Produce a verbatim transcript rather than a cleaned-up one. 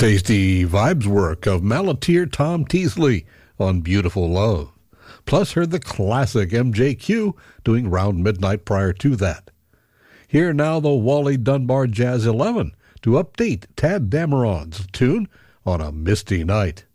tasty vibes work of Malateer Tom Teasley on Beautiful Love. Plus heard the classic M J Q doing Round Midnight prior to that. Here now the Wally Dunbar Jazz eleven to update Tad Dameron's tune on a misty night.